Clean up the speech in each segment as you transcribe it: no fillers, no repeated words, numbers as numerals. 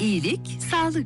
İyilik, sağlık.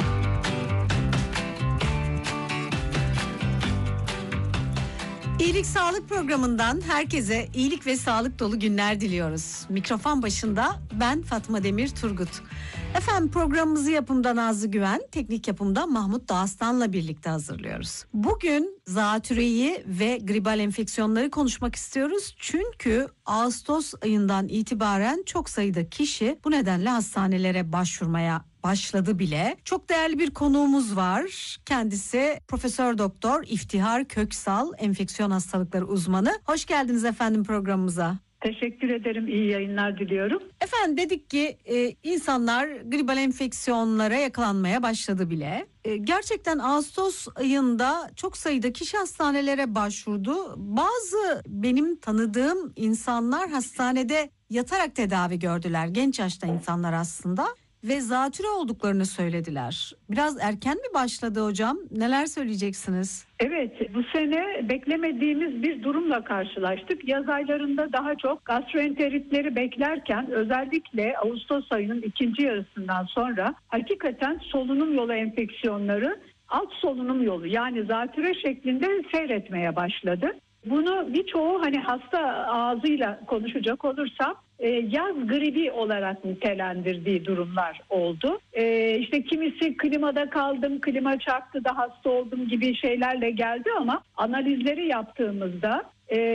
İyilik Sağlık programından herkese iyilik ve sağlık dolu günler diliyoruz. Mikrofon başında ben Fatma Demir Turgut. Efendim programımızı yapımda Nazlı Güven, teknik yapımda Mahmut Dağıstan'la birlikte hazırlıyoruz. Bugün zatüreyi ve gribal enfeksiyonları konuşmak istiyoruz. Çünkü Ağustos ayından itibaren çok sayıda kişi bu nedenle hastanelere başvurmaya başladı bile. Çok değerli bir konuğumuz var. Kendisi Profesör Doktor İftihar Köksal, enfeksiyon hastalıkları uzmanı. Hoş geldiniz efendim programımıza. Teşekkür ederim. İyi yayınlar diliyorum. Efendim dedik ki insanlar gribal enfeksiyonlara yakalanmaya başladı bile. Gerçekten Ağustos ayında çok sayıda kişi hastanelere başvurdu. Bazı benim tanıdığım insanlar hastanede yatarak tedavi gördüler. Genç yaşta insanlar aslında. Ve zatüre olduklarını söylediler. Biraz erken mi başladı hocam? Neler söyleyeceksiniz? Evet, bu sene beklemediğimiz bir durumla karşılaştık. Yaz aylarında daha çok gastroenteritleri beklerken özellikle Ağustos ayının ikinci yarısından sonra hakikaten solunum yolu enfeksiyonları alt solunum yolu yani zatüre şeklinde seyretmeye başladı. Bunu birçoğu hasta ağzıyla konuşacak olursam yaz gribi olarak nitelendirdiği durumlar oldu. İşte kimisi klimada kaldım, klima çarptı da hasta oldum gibi şeylerle geldi ama analizleri yaptığımızda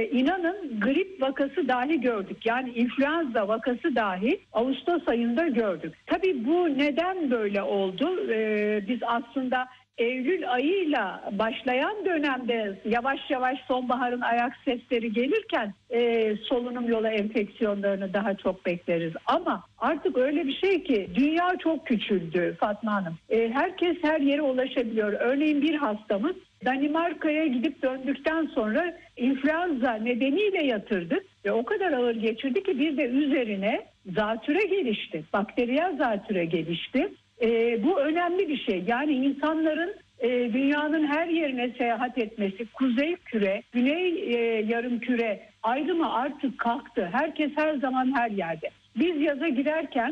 inanın grip vakası dahi gördük. Yani influenza vakası dahi Ağustos ayında gördük. Tabii bu neden böyle oldu? Biz aslında Eylül ayıyla başlayan dönemde yavaş yavaş sonbaharın ayak sesleri gelirken solunum yolu enfeksiyonlarını daha çok bekleriz. Ama artık öyle bir şey ki dünya çok küçüldü Fatma Hanım. Herkes her yere ulaşabiliyor. Örneğin bir hastamız Danimarka'ya gidip döndükten sonra influenza nedeniyle yatırdık ve o kadar ağır geçirdi ki bir de üzerine zatüre gelişti. Bakteriyel zatüre gelişti. Bu önemli bir şey. Yani insanların dünyanın her yerine seyahat etmesi, kuzey küre, güney yarım küre ayrımı artık kalktı. Herkes her zaman her yerde. Biz yaza girerken